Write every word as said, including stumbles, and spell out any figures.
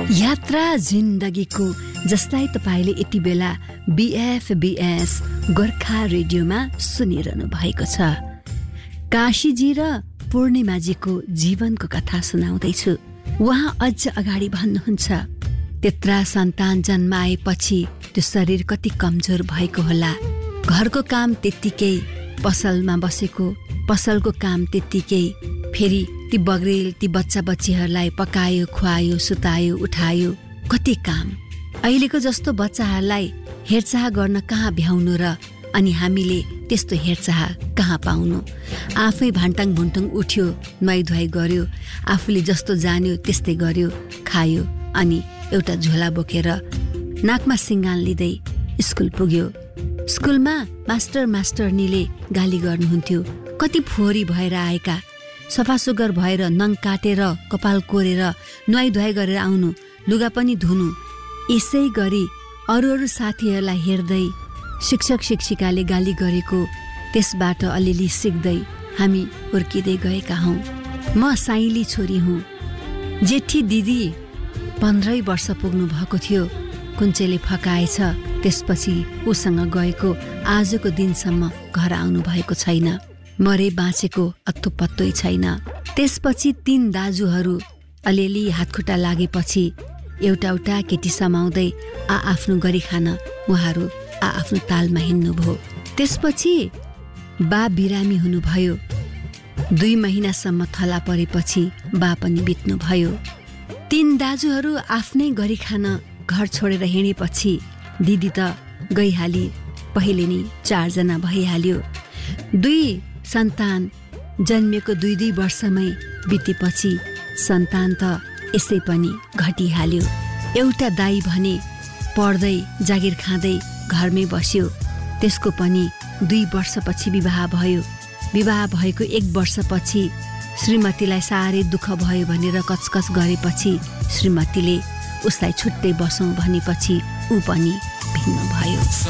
यात्रा जिन्दगीको जसलाई तपाईले यति बेला बीएफबीएस गोर्खा रेडियोमा सुनिरहनु भएको छ। काशीजी र पूर्णिमाजीको जीवनको कथा सुनाउँदैछु। उहाँ अझ अगाडि भन्नुहुन्छ, त्यत्रा सन्तान जन्माएपछि त्यो शरीर कति कमजोर भएको होला। घरको काम त्यत्तिकै, पसलमा बसेको पसलको काम त्यत्तिकै, फेरि ती बग्रेल ती बच्चा बच्चीहरूलाई पकायो, खुवायो, सुतायो, उठायो, कति काम। अहिलेको जस्तो बच्चाहरूलाई हेरचाह गर्न कहाँ भ्याउनु र अनि हामीले त्यस्तो हेरचाह कहाँ पाउनु। आफै भान्टाङ भुन्टुङ उठ्यो, नुहाइ धुवाइ गर्यो, आफूले जस्तो जान्यो त्यस्तै गर्यो, खायो, अनि एउटा झोला बोकेर नाकमा सिङ्गान लिँदै स्कुल पुग्यो। स्कुलमा मास्टर मास्टरनीले गाली गर्नुहुन्थ्यो। कति फोहोरी भएर आएका, सफासुग्घर भएर नङ काटेर कपाल कोरेर नुहाइ धुवाइ गरेर आउनु, लुगा पनि धुनु। यसै गरी अरू अरू साथीहरूलाई हेर्दै शिक्षक शिक्षिकाले गाली गरेको त्यसबाट अलिअलि सिक्दै हामी हुर्किँदै गएका हौँ। म साइली छोरी हुँ। जेठी दिदी पन्ध्रै वर्ष पुग्नु भएको थियो, कुञ्चेले फकाएछ। त्यसपछि उसँग गएको आजको दिनसम्म घर आउनु भएको छैन। मरे बाँचेको अत्तो पत्तै छैन। त्यसपछि तीन दाजुहरू अलिअलि हातखुट्टा लागेपछि एउटा एउटा केटी समाउँदै आ आफ्नो गरी खान उहाँहरू आ आफ्नो तालमा हिँड्नुभयो। त्यसपछि बा बिरामी हुनुभयो। दुई महिनासम्म थला परेपछि बा पनि बित्नुभयो। तीन दाजुहरू आफ्नै गरी खान घर छोडेर हिँडेपछि दिदी त गइहाली। पहिले नै चारजना भइहाल्यो। दुई सन्तान जन्मिएको दुई दुई वर्षमै बितेपछि सन्तान त यसै पनि घटिहाल्यो। एउटा दाई भने पढ्दै जागिर खाँदै घरमै बस्यो। त्यसको पनि दुई वर्षपछि विवाह भयो। विवाह भएको एक वर्षपछि श्रीमतीलाई साह्रै दुःख भयो भनेर कचकच गरेपछि श्रीमतीले उसलाई छुट्टै बसौँ भनेपछि ऊ पनि भिन्न भयो।